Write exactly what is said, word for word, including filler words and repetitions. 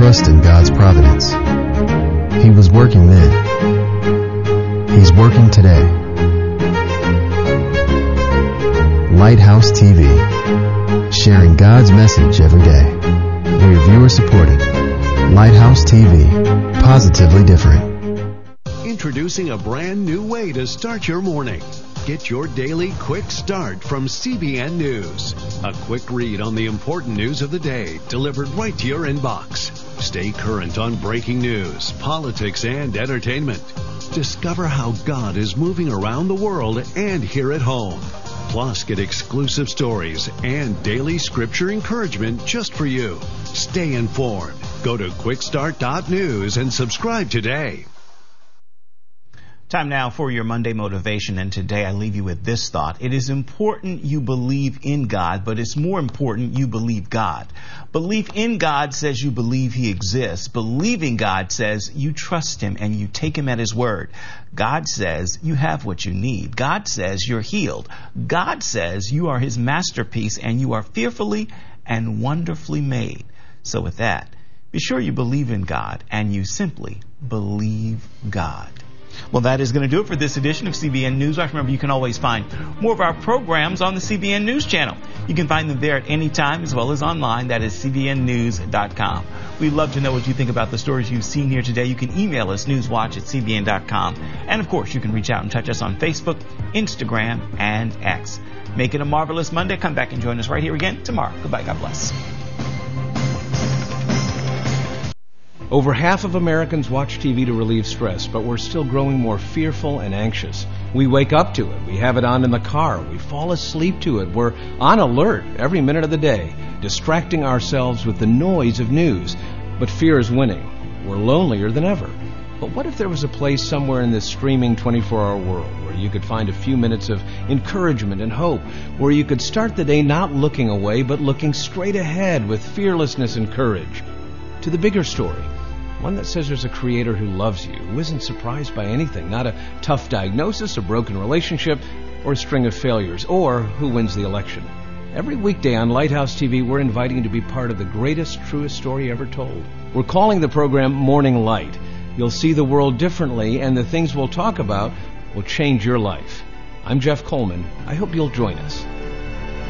trust in God's providence. He was working then. He's working today. Lighthouse T V, sharing God's message every day. We're viewer supported. Lighthouse T V, positively different. Introducing a brand new way to start your morning. Get your daily quick start from C B N News. A quick read on the important news of the day delivered right to your inbox. Stay current on breaking news, politics, and entertainment. Discover how God is moving around the world and here at home. Plus, get exclusive stories and daily scripture encouragement just for you. Stay informed. Go to quick start dot news and subscribe today. Time now for your Monday motivation, and today I leave you with this thought. It is important you believe in God, but it's more important you believe God. Belief in God says you believe He exists. Believing God says you trust Him and you take Him at His word. God says you have what you need. God says you're healed. God says you are His masterpiece and you are fearfully and wonderfully made. So with that, be sure you believe in God and you simply believe God. Well, that is going to do it for this edition of C B N News. Remember, you can always find more of our programs on the C B N News channel. You can find them there at any time as well as online. That is C B N news dot com. We'd love to know what you think about the stories you've seen here today. You can email us, newswatch at C B N dot com. And, of course, you can reach out and touch us on Facebook, Instagram, and X. Make it a marvelous Monday. Come back and join us right here again tomorrow. Goodbye. God bless. Over half of Americans watch T V to relieve stress, but we're still growing more fearful and anxious. We wake up to it. We have it on in the car. We fall asleep to it. We're on alert every minute of the day, distracting ourselves with the noise of news. But fear is winning. We're lonelier than ever. But what if there was a place somewhere in this streaming twenty-four hour world where you could find a few minutes of encouragement and hope, where you could start the day not looking away, but looking straight ahead with fearlessness and courage to the bigger story? One that says there's a creator who loves you, who isn't surprised by anything, not a tough diagnosis, a broken relationship, or a string of failures, or who wins the election. Every weekday on Lighthouse T V, we're inviting you to be part of the greatest, truest story ever told. We're calling the program Morning Light. You'll see the world differently, and the things we'll talk about will change your life. I'm Jeff Coleman. I hope you'll join us.